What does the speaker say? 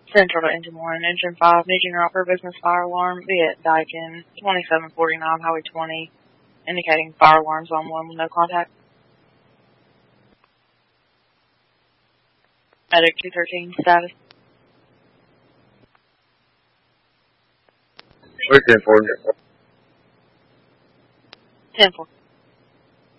Central to Engine 1, Engine 5, needs you for a business fire alarm, be at Daikin, 2749 Highway 20, indicating fire alarms on 1 with no contact. Medic 213, status. Where's 10-4? 10-4.